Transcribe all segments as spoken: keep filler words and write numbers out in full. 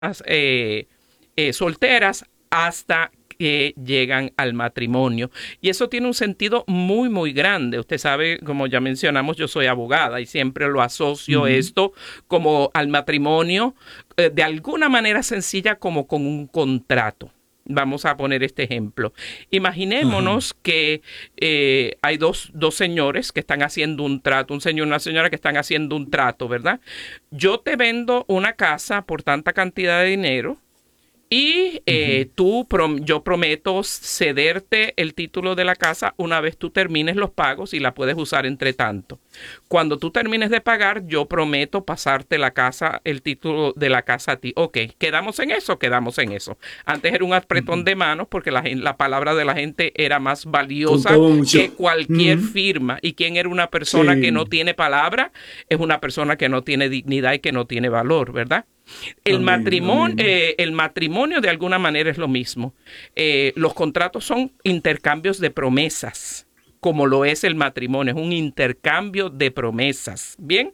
eh, eh, solteras hasta que llegan al matrimonio. Y eso tiene un sentido muy, muy grande. Usted sabe, como ya mencionamos, yo soy abogada y siempre lo asocio Ujú, esto como al matrimonio, eh, de alguna manera sencilla, como con un contrato. Vamos a poner este ejemplo. ajá. Imaginémonos que eh, hay dos, dos señores que están haciendo un trato, un señor y una señora que están haciendo un trato, ¿verdad? Yo te vendo una casa por tanta cantidad de dinero y Ujú. eh, tú, prom yo prometo cederte el título de la casa una vez tú termines los pagos y la puedes usar entre tanto. Cuando tú termines de pagar, yo prometo pasarte la casa, el título de la casa a ti. Ok, ¿quedamos en eso? Quedamos en eso. Antes era un apretón Ujú. de manos porque la, la palabra de la gente era más valiosa Contaba mucho. que cualquier Ujú. firma. ¿Y quién era una persona que no Sí, tiene palabra? Es una persona que no tiene dignidad y que no tiene valor, ¿verdad? El amén, matrimonio, amén. eh, el matrimonio de alguna manera es lo mismo. Eh, los contratos son intercambios de promesas, como lo es el matrimonio, es un intercambio de promesas, ¿bien?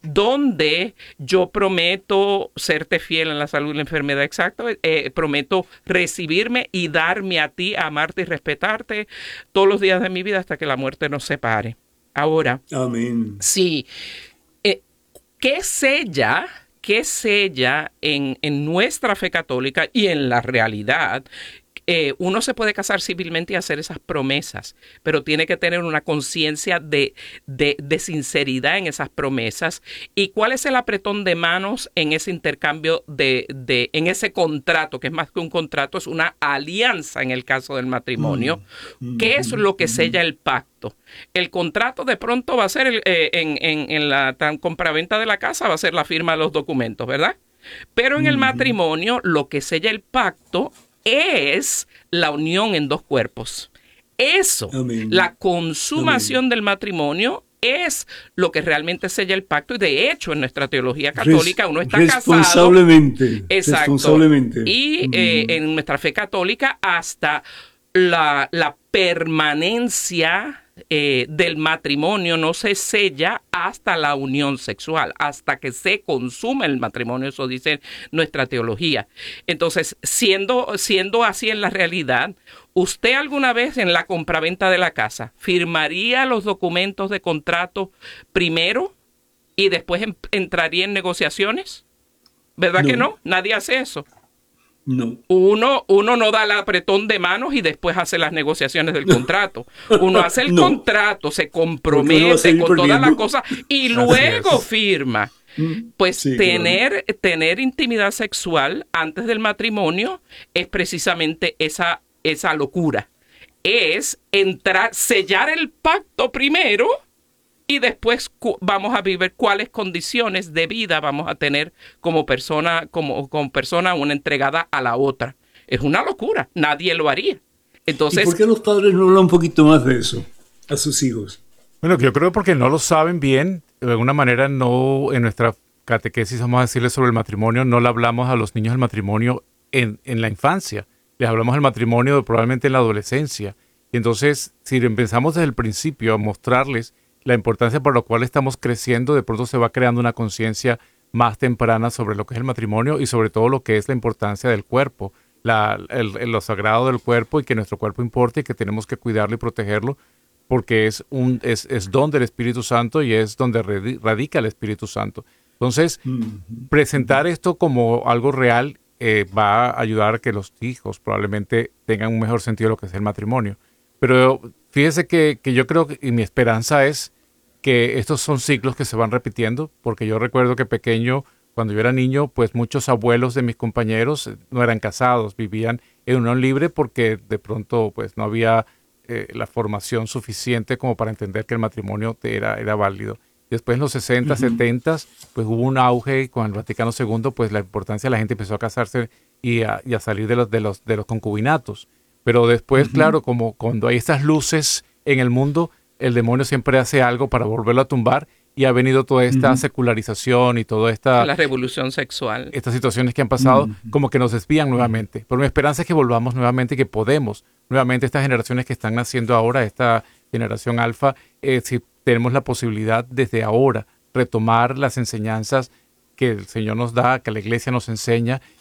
Donde yo prometo serte fiel en la salud y la enfermedad, exacto, eh, prometo recibirme y darme a ti, amarte y respetarte todos los días de mi vida hasta que la muerte nos separe. Ahora, Amén. sí, eh, ¿qué sella? ¿Qué sella en, en nuestra fe católica y en la realidad? Eh, uno se puede casar civilmente y hacer esas promesas, pero tiene que tener una conciencia de, de, de sinceridad en esas promesas. ¿Y cuál es el apretón de manos en ese intercambio de, de, en ese contrato, que es más que un contrato, es una alianza en el caso del matrimonio? Mm, ¿Qué es ujú, lo que ujú, sella el pacto? El contrato de pronto va a ser el, eh, en, en, en la tan compraventa de la casa, va a ser la firma de los documentos, ¿verdad? Pero en el ujú. matrimonio lo que sella el pacto es la unión en dos cuerpos. Eso, la Amén, amén. consumación del matrimonio es lo que realmente sella el pacto y de hecho en nuestra teología Res- católica uno está casado, responsablemente, exacto, responsablemente. y eh, Mm, en nuestra fe católica hasta la, la permanencia eh, del matrimonio no se sella hasta la unión sexual, hasta que se consuma el matrimonio, eso dice nuestra teología. Entonces, siendo, siendo así en la realidad, ¿usted alguna vez en la compraventa de la casa firmaría los documentos de contrato primero y después en, entraría en negociaciones? ¿Verdad que no, no? Nadie hace eso. no. Uno, uno no da el apretón de manos y después hace las negociaciones del contrato. Uno hace el No, contrato, se porque uno va a compromete salir con todas las perdiendo. cosas y Así luego es. firma. Mm, Pues sí, claro. tener, tener intimidad sexual antes del matrimonio es precisamente esa, esa locura. Es entrar, sellar el pacto primero y después cu- vamos a vivir cuáles condiciones de vida vamos a tener como persona, como, como persona una entregada a la otra. Es una locura, nadie lo haría. ¿Y por Entonces, qué los padres no hablan un poquito más de eso a sus hijos? Bueno, yo creo porque no lo saben bien. De alguna manera no, en nuestra catequesis, vamos a decirles sobre el matrimonio, no le hablamos a los niños del matrimonio en, en la infancia. Les hablamos del matrimonio probablemente en la adolescencia. Y entonces, si empezamos desde el principio a mostrarles la importancia por la cual estamos creciendo, de pronto se va creando una conciencia más temprana sobre lo que es el matrimonio y sobre todo lo que es la importancia del cuerpo, la, el, el- lo sagrado del cuerpo y que nuestro cuerpo importe y que tenemos que cuidarlo y protegerlo porque es un es, es don del Espíritu Santo y es donde radi- radica el Espíritu Santo. Entonces, Ujú, presentar ujú. esto como algo real eh, va a ayudar a que los hijos probablemente tengan un mejor sentido de lo que es el matrimonio. Pero fíjese que, que yo creo que, y mi esperanza es que estos son ciclos que se van repitiendo, porque yo recuerdo que pequeño, cuando yo era niño, pues muchos abuelos de mis compañeros eh, no eran casados, vivían en unión libre porque de pronto pues no había eh, la formación suficiente como para entender que el matrimonio era, era válido. Después en los sesenta, Ujú, setenta, pues hubo un auge con el Vaticano segundo, pues la importancia de la gente empezó a casarse y a, y a salir de los, de, los, de los concubinatos. Pero después, ujú, claro, como cuando hay estas luces en el mundo, el demonio siempre hace algo para volverlo a tumbar y ha venido toda esta ujú, secularización y toda esta la revolución sexual. estas situaciones que han pasado ujú, como que nos desvían ujú. nuevamente. Pero mi esperanza es que volvamos nuevamente, que podemos nuevamente estas generaciones que están naciendo ahora, esta generación alfa, eh, si tenemos la posibilidad desde ahora retomar las enseñanzas que el Señor nos da, que la iglesia nos enseña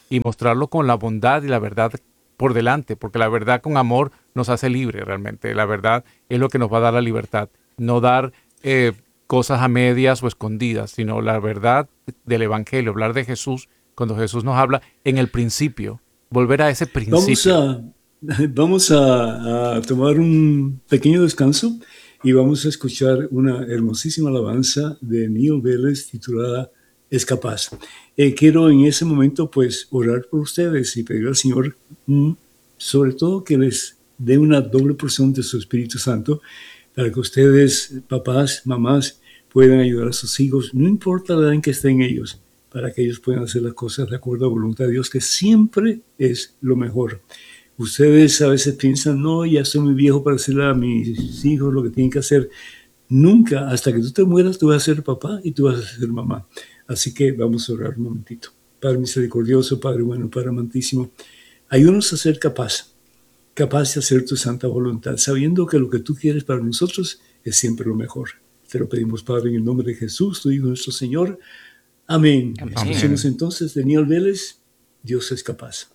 y mostrarlo con la bondad y la verdad por delante, porque la verdad con amor nos hace libre realmente. La verdad es lo que nos va a dar la libertad, no dar eh, cosas a medias o escondidas, sino la verdad del Evangelio, hablar de Jesús cuando Jesús nos habla en el principio, volver a ese principio. Vamos a, vamos a, a tomar un pequeño descanso y vamos a escuchar una hermosísima alabanza de Neil Vélez titulada Es Capaz. Eh, quiero en ese momento pues orar por ustedes y pedir al Señor mm, sobre todo que les dé una doble porción de su Espíritu Santo para que ustedes, papás, mamás, puedan ayudar a sus hijos, no importa la edad en que estén ellos, para que ellos puedan hacer las cosas de acuerdo a la voluntad de Dios, que siempre es lo mejor. Ustedes a veces piensan, no, ya soy muy viejo para hacerle a mis hijos lo que tienen que hacer. Nunca, hasta que tú te mueras, tú vas a ser papá y tú vas a ser mamá. Así que vamos a orar un momentito. Padre misericordioso, Padre bueno, Padre amantísimo, ayúdanos a ser capaz, capaz de hacer tu santa voluntad, sabiendo que lo que tú quieres para nosotros es siempre lo mejor. Te lo pedimos, Padre, en el nombre de Jesús, tu Hijo, nuestro Señor. Amén. Amén. Escuchemos entonces de Neil Vélez, Dios es capaz.